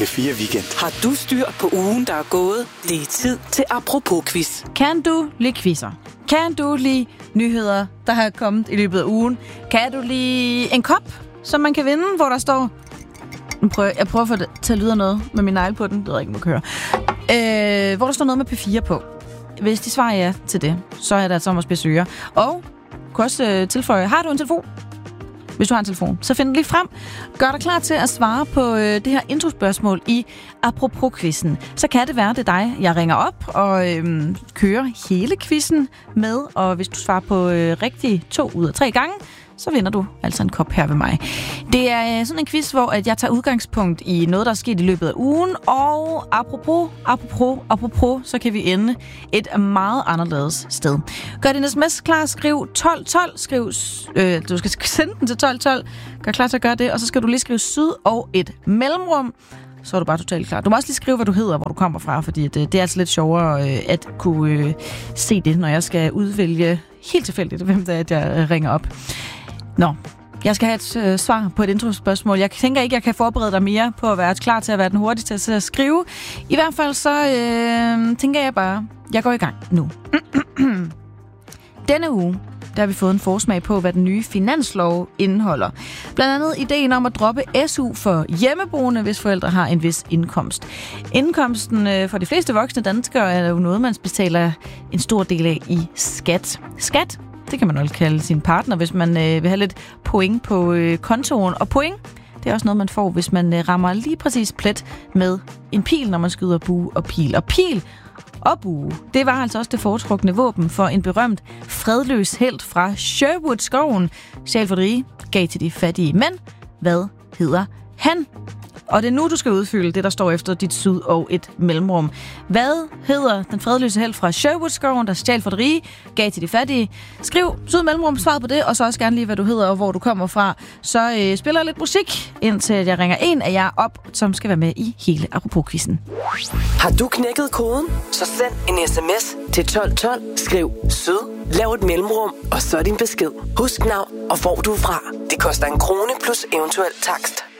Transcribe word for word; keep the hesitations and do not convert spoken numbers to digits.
fire Weekend. Har du styr på ugen, der er gået? Det er tid til Apropos-quiz. Kan du lide quizzer? Kan du lide nyheder, der har kommet i løbet af ugen? Kan du lide en kop, som man kan vinde, hvor der står... Nu prøver, jeg prøver at få det til at lyde noget med min negl på den. Det ved jeg ikke, om jeg kan høre. Øh, hvor der står noget med P fire på. Hvis de svarer ja til det, så er der altså om at spidse ører. Og kan også øh, tilføje, har du en telefon? Hvis du har en telefon, så find den lige frem. Gør dig klar til at svare på øh, det her introspørgsmål i Apropos-quizzen. Så kan det være, det er dig, jeg ringer op og øh, kører hele quizzen med. Og hvis du svarer på øh, rigtigt to ud af tre gange, så vinder du altså en kop her ved mig. Det er øh, sådan en quiz, hvor at jeg tager udgangspunkt i noget, der er sket i løbet af ugen. Og apropos, apropos, apropos, så kan vi ende et meget anderledes sted. Gør din sms klar, skriv tolv tolv, skriv, øh, du skal sende den til tolv tolv. Gør klar til at gøre det, og så skal du lige skrive syd og et mellemrum. Så er du bare totalt klar. Du må også lige skrive, hvad du hedder, hvor du kommer fra, fordi det, det er altså lidt sjovere øh, at kunne øh, se det, når jeg skal udvælge helt tilfældigt, hvem det er, at jeg ringer op. Nå, jeg skal have et øh, svar på et introspørgsmål. Jeg tænker ikke, jeg kan forberede dig mere på at være klar til at være den hurtigste til at skrive. I hvert fald så øh, tænker jeg bare, jeg går i gang nu. Denne uge, der har vi fået en forsmag på, hvad den nye finanslov indeholder. Blandt andet ideen om at droppe S U for hjemmeboende, hvis forældre har en vis indkomst. Indkomsten øh, for de fleste voksne danskere er jo noget, man betaler en stor del af i skat. Skat? Det kan man også kalde sin partner, hvis man øh, vil have lidt point på øh, kontoen. Og point, det er også noget, man får, hvis man øh, rammer lige præcis plet med en pil, når man skyder bue og pil. Og pil og bue, det var altså også det foretrukne våben for en berømt fredløs helt fra Sherwood-skoven. Sjæl for det rige gav til de fattige. Men hvad hedder han? Og det er nu, du skal udfylde det, der står efter dit syd og et mellemrum. Hvad hedder den fredløse helt fra Sherwood-skoven, der stjal for det rige, gav til de fattige? Skriv syd mellemrum, svaret på det, og så også gerne lige, hvad du hedder og hvor du kommer fra. Så øh, spiller jeg lidt musik, indtil jeg ringer en af jer op, som skal være med i hele Apropos-quizzen. Har du knækket koden? Så send en sms til tolv tolv, skriv syd, lav et mellemrum, og så din besked. Husk navn og hvor du er fra. Det koster en krone plus eventuel takst.